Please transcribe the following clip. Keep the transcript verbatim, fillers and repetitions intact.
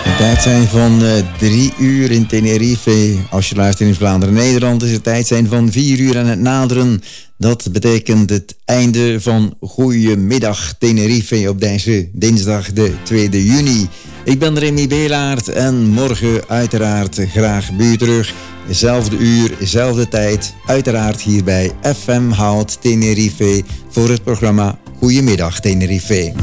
De tijd zijn van uh, drie uur in Tenerife. Als je luistert in Vlaanderen en Nederland is het tijd zijn van vier uur aan het naderen. Dat betekent het einde van Goeiemiddag Tenerife op deze dinsdag de tweede juni. Ik ben Remy Belaert en morgen uiteraard graag bij u terug. Zelfde uur, zelfde tijd. Uiteraard hier bij F M Hout Tenerife voor het programma Goeiemiddag Tenerife.